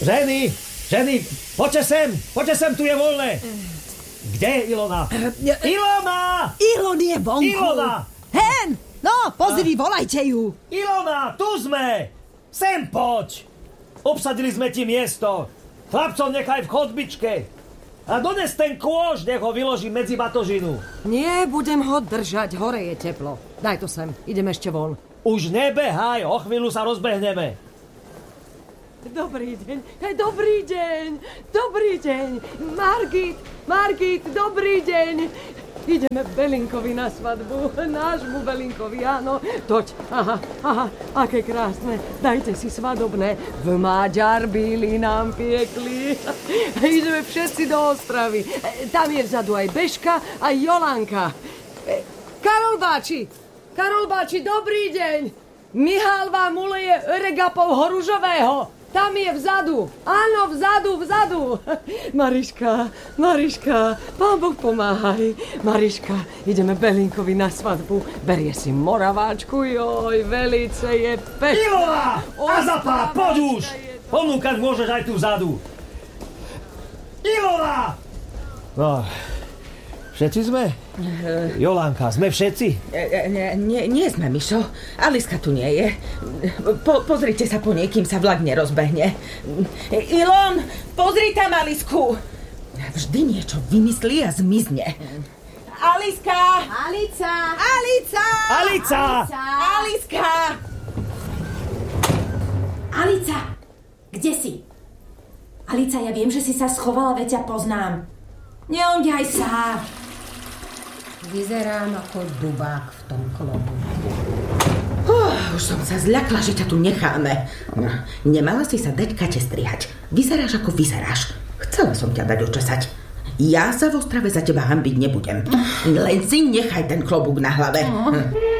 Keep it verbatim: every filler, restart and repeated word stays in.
Ženy, ženy, poďte sem, poďte sem, tu je voľné. Kde je Ilona? Ilona! Ilon je vonku. Ilona! Hen, no, pozri, volajte ju. Ilona, tu sme. Sem poď. Obsadili sme ti miesto. Chlapcov nechaj v chodbičke. A dones ten kôž, nech ho vyložím medzi batožinu. Nie, budem ho držať, hore je teplo. Daj to sem, idem ešte von. Už nebehaj, o chvíľu sa rozbehneme. Dobrý deň, hej, dobrý deň, dobrý deň. Margit, Margit, dobrý deň. Ideme Belinkovi na svadbu, nášmu Belinkovi, áno. Toď, aha, aha, aké krásne. Dajte si svadobné. V Maďar bíli nám piekli. Ideme všetci do Ostravy. Tam je vzadu aj Bežka, aj Jolanka. Karol Báči, Karol Báči, dobrý deň. Mihál vám uleje regapov horužového. Tam je vzadu. Áno, vzadu, vzadu. Mariška, Mariška, Pán Boh pomáhaj. Mariška, ideme Belinkovi na svadbu. Berie si moraváčku, joj, velice je pekná. Ilona! Azapa, poď už! Ponúkať môžeš aj tu vzadu. Ilona! No, všetci sme? Jolanka, sme všetci? Nie, nie, nie sme, Mišo. Aliska tu nie je. Po, pozrite sa po nej, kým sa vlak nerozbehne. Ilon, pozri tam Alisku. Vždy niečo vymyslí a zmizne. Aliska! Alica! Alica! Alica! Aliska! Alica! Kde si? Alica, ja viem, že si sa schovala, veď ťa poznám. Neonďaj sa! Vyzerám ako dubák v tom klobu. Uh, už som sa zľakla, že ťa tu necháme. No, nemala si sa dať Kate strihať. Vyzeráš ako vyzeráš. Chcela som ťa dať očesať. Ja sa v Ostrave za teba hanbiť nebudem. Len si nechaj ten klobúk na hlave. Uh.